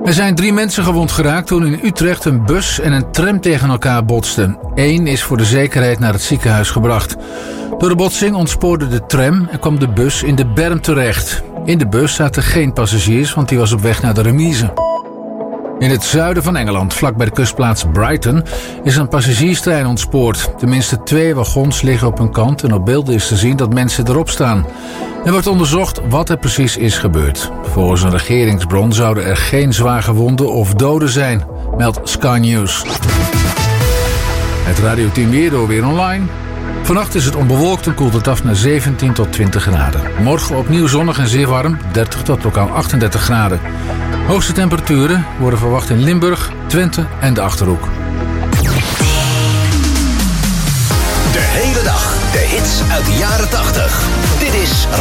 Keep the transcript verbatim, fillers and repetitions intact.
Er zijn drie mensen gewond geraakt toen in Utrecht een bus en een tram tegen elkaar botsten. Eén is voor de zekerheid naar het ziekenhuis gebracht. Door de botsing ontspoorde de tram en kwam de bus in de berm terecht. In de bus zaten geen passagiers, want die was op weg naar de remise. In het zuiden van Engeland, vlakbij de kustplaats Brighton, is een passagierstrein ontspoord. Tenminste twee wagons liggen op hun kant en op beelden is te zien dat mensen erop staan. Er wordt onderzocht wat er precies is gebeurd. Volgens een regeringsbron zouden er geen zwaar gewonden of doden zijn, meldt Sky News. Het radioteam Weerdoor weer online. Vannacht is het onbewolkt en koelt het af naar zeventien tot twintig graden. Morgen opnieuw zonnig en zeer warm, dertig tot lokaal achtendertig graden. Hoogste temperaturen worden verwacht in Limburg, Twente en de Achterhoek. De hele dag de hits uit de jaren tachtig. Dit is